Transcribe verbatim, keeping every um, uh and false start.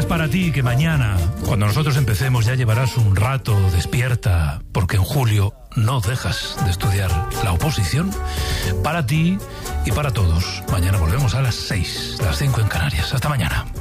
para ti que mañana, cuando nosotros empecemos, ya llevarás un rato despierta, porque en julio no dejas de estudiar la oposición. Para ti y para todos. Mañana volvemos a las seis, las cinco en Canarias. Hasta mañana.